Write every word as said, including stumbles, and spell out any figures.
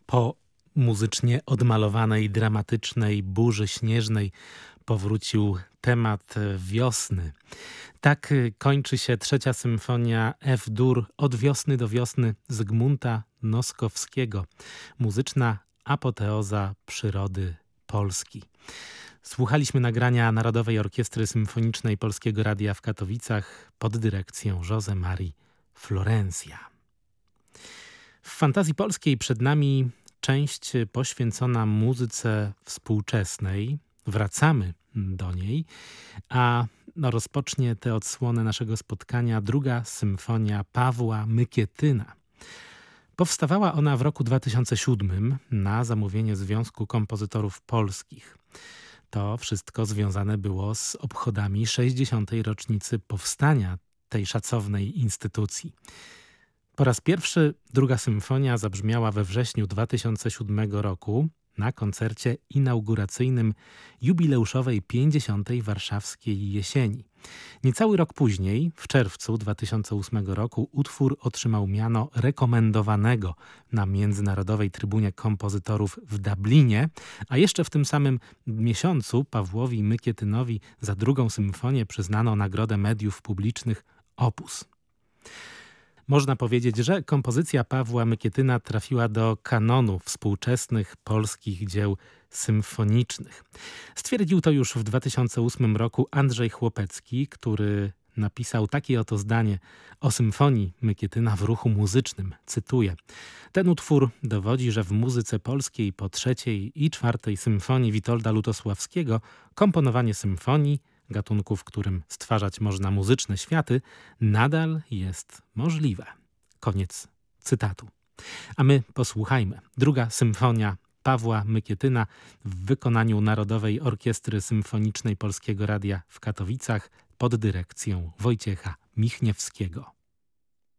Po muzycznie odmalowanej, dramatycznej burzy śnieżnej powrócił temat wiosny. Tak kończy się trzecia symfonia F-dur Od wiosny do wiosny Zygmunta Noskowskiego. Muzyczna apoteoza przyrody Polski. Słuchaliśmy nagrania Narodowej Orkiestry Symfonicznej Polskiego Radia w Katowicach pod dyrekcją José Marii Florencja. W fantazji polskiej przed nami część poświęcona muzyce współczesnej. Wracamy do niej, a no, rozpocznie tę odsłonę naszego spotkania druga symfonia Pawła Mykietyna. Powstawała ona w roku dwa tysiące siódmym na zamówienie Związku Kompozytorów Polskich. To wszystko związane było z obchodami sześćdziesiątej rocznicy powstania tej szacownej instytucji. Po raz pierwszy druga symfonia zabrzmiała we wrześniu dwa tysiące siódmego roku na koncercie inauguracyjnym jubileuszowej pięćdziesiątej warszawskiej jesieni. Niecały rok później, w czerwcu dwa tysiące ósmego roku, utwór otrzymał miano rekomendowanego na Międzynarodowej Trybunie Kompozytorów w Dublinie, a jeszcze w tym samym miesiącu Pawłowi Mykietynowi za drugą symfonię przyznano Nagrodę Mediów Publicznych Opus. Można powiedzieć, że kompozycja Pawła Mykietyna trafiła do kanonu współczesnych polskich dzieł symfonicznych. Stwierdził to już w dwa tysiące ósmym roku Andrzej Chłopecki, który napisał takie oto zdanie o symfonii Mykietyna w ruchu muzycznym. Cytuję: ten utwór dowodzi, że w muzyce polskiej po trzeciej i czwartej symfonii Witolda Lutosławskiego komponowanie symfonii, gatunku, w którym stwarzać można muzyczne światy, nadal jest możliwe. Koniec cytatu. A my posłuchajmy. Druga symfonia Pawła Mykietyna w wykonaniu Narodowej Orkiestry Symfonicznej Polskiego Radia w Katowicach pod dyrekcją Wojciecha Michniewskiego.